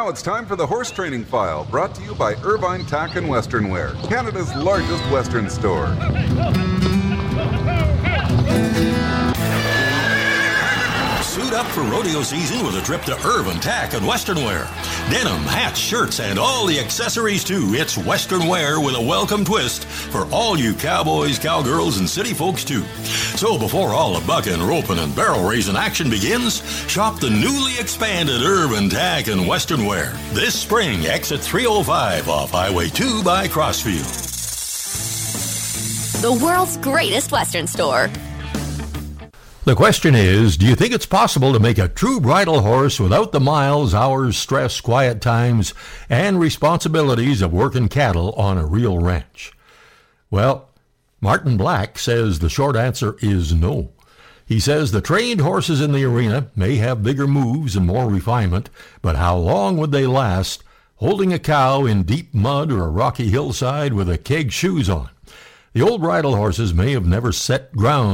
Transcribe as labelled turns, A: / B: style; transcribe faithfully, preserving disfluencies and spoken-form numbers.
A: Now it's time for the Horse Training File, brought to you by Irvine Tack and Western Wear, Canada's largest Western store.
B: Suit up for rodeo season with a trip to Irvine Tack and Western Wear. Denim, hats, shirts, and all the accessories too. It's Western Wear with a welcome twist for all you cowboys, cowgirls, and city folks too. So before all the bucking, roping, and barrel raising action begins, shop the newly expanded Irvine Tack and Western Wear this spring. Exit three oh five off Highway two by Crossfield.
C: The world's greatest Western store.
D: The question is, do you think it's possible to make a true bridle horse without the miles, hours, stress, quiet times, and responsibilities of working cattle on a real ranch? Well, Martin Black says the short answer is no. He says the trained horses in the arena may have bigger moves and more refinement, but how long would they last holding a cow in deep mud or a rocky hillside with a keg shoes on? The old bridle horses may have never set ground